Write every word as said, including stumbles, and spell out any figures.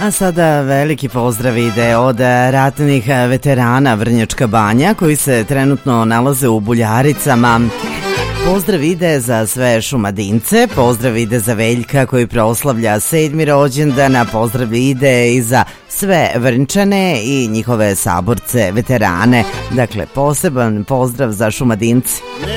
A sada veliki pozdrav ide od ratnih veterana Vrnjačka Banja koji se trenutno nalaze u Buljaricama. Pozdrav ide za sve Šumadince, pozdrav ide za Veljka koji proslavlja sedmi rođendan, a pozdrav ide i za sve Vrnčane i njihove saborce, veterane. Dakle, poseban pozdrav za Šumadince.